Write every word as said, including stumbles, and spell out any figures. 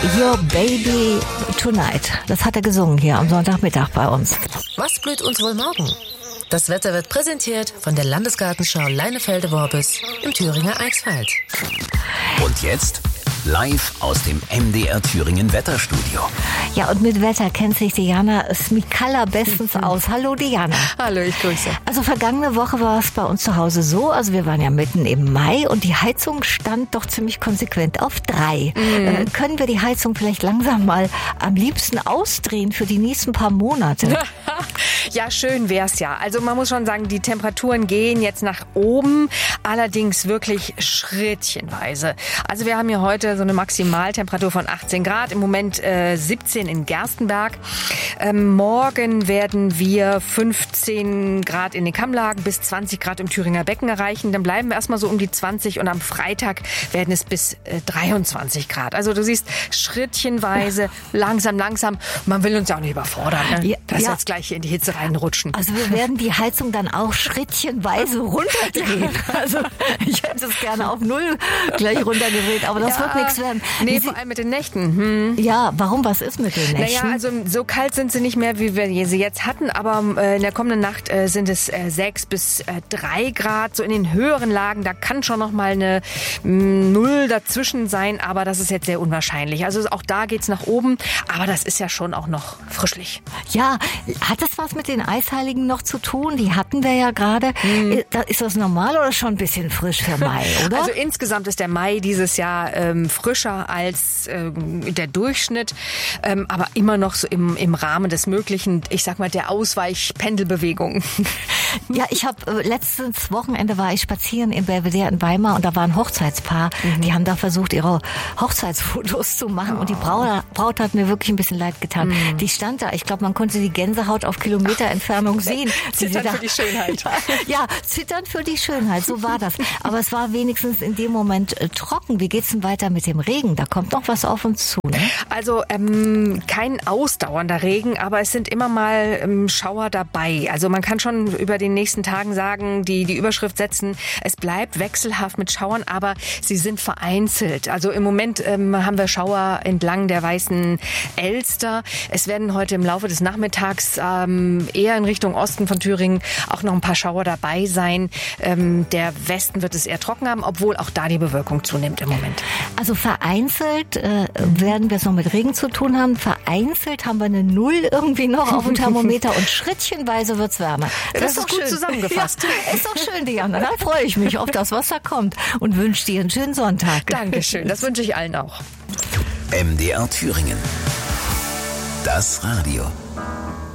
Your Baby Tonight. Das hat er gesungen hier am Sonntagmittag bei uns. Was blüht uns wohl morgen? Das Wetter wird präsentiert von der Landesgartenschau Leinefelde-Worbis im Thüringer Eichsfeld. Und jetzt live aus dem M D R Thüringen Wetterstudio. Ja, und mit Wetter kennt sich Diana Smikalla bestens aus. Hallo Diana. Hallo, ich grüße. Also vergangene Woche war es bei uns zu Hause so, also wir waren ja mitten im Mai und die Heizung stand doch ziemlich konsequent auf drei. Mhm. Äh, können wir die Heizung vielleicht langsam mal am liebsten ausdrehen für die nächsten paar Monate? Ja, schön wär's ja. Also man muss schon sagen, die Temperaturen gehen jetzt nach oben, allerdings wirklich schrittchenweise. Also wir haben hier heute so eine Maximaltemperatur von achtzehn Grad, im Moment äh, siebzehn in Gerstenberg. Ähm, morgen werden wir fünfzehn Grad in den Kammlagen bis zwanzig Grad im Thüringer Becken erreichen. Dann bleiben wir erstmal so um die zwanzig und am Freitag werden es bis äh, dreiundzwanzig Grad. Also du siehst, schrittchenweise, langsam, langsam. Man will uns ja auch nicht überfordern, ne? Ja, dass ja. jetzt gleich hier in die Hitze reinrutschen. Also wir werden die Heizung dann auch schrittchenweise runterdrehen. Also ich hätte es gerne auf null gleich runtergedreht, aber das ja. wird nichts werden. Nee, Sie, vor allem mit den Nächten. Hm. Ja, warum? Was ist mit den Nächten? Naja, also so kalt sind sie nicht mehr, wie wir sie jetzt hatten, aber äh, in der kommenden Nacht äh, sind es äh, sechs bis drei Grad. So in den höheren Lagen, da kann schon noch mal eine mh, Null dazwischen sein, aber das ist jetzt sehr unwahrscheinlich. Also auch da geht's nach oben, aber das ist ja schon auch noch frischlich. Ja, hat das was mit den Eisheiligen noch zu tun? Die hatten wir ja gerade. Hm. Ist das normal oder schon ein bisschen frisch für Mai, oder? Also insgesamt ist der Mai dieses Jahr ähm, frischer als äh, der Durchschnitt, ähm, aber immer noch so im, im Rahmen des Möglichen, ich sag mal, der Ausweichpendelbewegung. Ja, ich habe äh, letztes Wochenende war ich spazieren in Belvedere in Weimar und da war ein Hochzeitspaar, mhm. die haben da versucht, ihre Hochzeitsfotos zu machen oh. und die Braut, Braut hat mir wirklich ein bisschen leid getan. Mhm. Die stand da, ich glaube, man konnte die Gänsehaut auf Kilometerentfernung sehen. Zittern für die Schönheit. Ja, zittern für die Schönheit, so war das. Aber es war wenigstens in dem Moment äh, trocken. Wie geht's denn weiter mit dem Regen? Da kommt noch was auf uns zu, ne? Also ähm, kein ausdauernder Regen, aber es sind immer mal ähm, Schauer dabei. Also man kann schon über den nächsten Tagen sagen, die die Überschrift setzen, es bleibt wechselhaft mit Schauern, aber sie sind vereinzelt. Also im Moment ähm, haben wir Schauer entlang der Weißen Elster. Es werden heute im Laufe des Nachmittags ähm, eher in Richtung Osten von Thüringen auch noch ein paar Schauer dabei sein. Ähm, der Westen wird es eher trocken haben, obwohl auch da die Bewölkung zunimmt im Moment. Also vereinzelt äh, werden wir es noch mit Regen zu tun haben. Vereinzelt haben wir eine Null irgendwie noch auf dem Thermometer und schrittchenweise wird's wärmer. Das, das ist doch gut schön zusammengefasst. Ja, ist doch schön, Diana. Da freue ich mich auf das, was da kommt und wünsche dir einen schönen Sonntag. Dankeschön, das wünsche ich allen auch. M D R Thüringen. Das Radio.